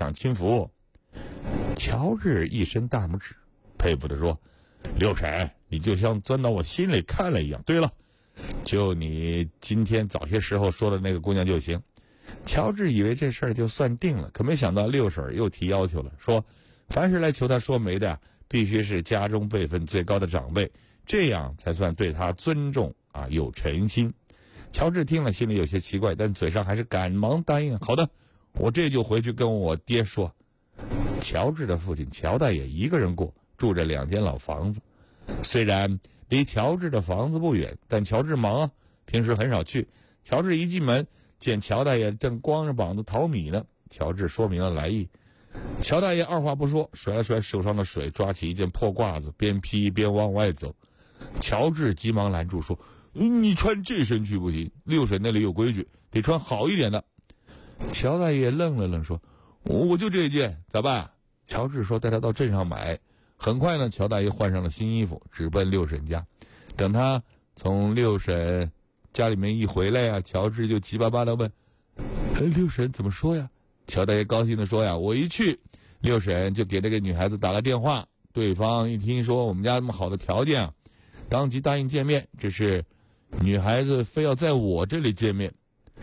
上轻浮。乔治一伸大拇指，佩服地说：“六婶，你就像钻到我心里看了一样。对了，就你今天早些时候说的那个姑娘就行。”乔治以为这事儿就算定了，可没想到六婶又提要求了，说凡是来求他说媒的必须是家中辈分最高的长辈，这样才算对他尊重有诚心。乔治听了心里有些奇怪，但嘴上还是赶忙答应：“好的，我这就回去跟我爹说。”乔治的父亲乔大爷一个人过，住着2间老房子。虽然离乔治的房子不远，但乔治忙平时很少去。乔治一进门，见乔大爷正光着膀子淘米呢。乔治说明了来意，乔大爷二话不说，甩了甩手上的水，抓起一件破褂子，边披边往外走。乔治急忙拦住说：“你穿这身去不行，六婶那里有规矩，得穿好一点的。”乔大爷愣了愣说：“我就这一件，咋办？”乔治说带他到镇上买。很快呢，乔大爷换上了新衣服，直奔六婶家。等他从六婶家里面一回来乔治就急巴巴地问：“六婶怎么说呀？”乔大爷高兴地说：“我一去，六婶就给那个女孩子打了电话，对方一听说我们家那么好的条件当即答应见面，只是女孩子非要在我这里见面。”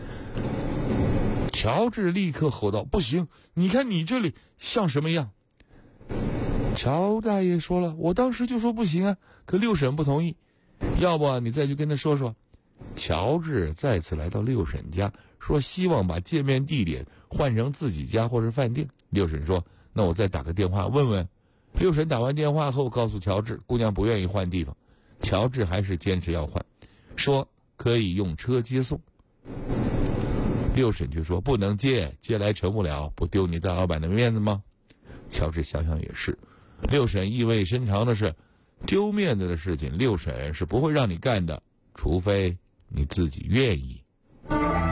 乔治立刻吼道：“不行，你看你这里像什么样？”乔大爷说了：“我当时就说不行可六婶不同意，要不你再去跟他说说。”乔治再次来到六婶家，说希望把见面地点换成自己家或是饭店。六婶说：“那我再打个电话问问。”六婶打完电话后告诉乔治，姑娘不愿意换地方。乔治还是坚持要换，说可以用车接送。六婶却说：“不能接来成不了，不丢你大老板的面子吗？”乔治想想也是，六婶意味深长的是，丢面子的事情六婶是不会让你干的，除非你自己愿意。